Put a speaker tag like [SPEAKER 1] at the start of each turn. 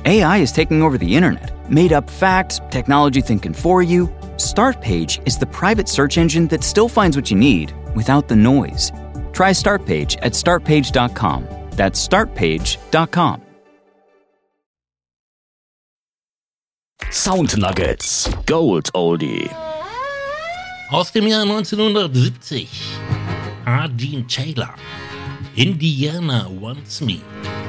[SPEAKER 1] AI is taking over the internet. Made up facts, technology thinking for you. Startpage is the private search engine that still finds what you need without the noise. Try Startpage at startpage.com. That's startpage.com.
[SPEAKER 2] Sound Nuggets Gold Oldie.
[SPEAKER 3] Aus dem Jahr 1970. Dean Taylor. Indiana Wants Me.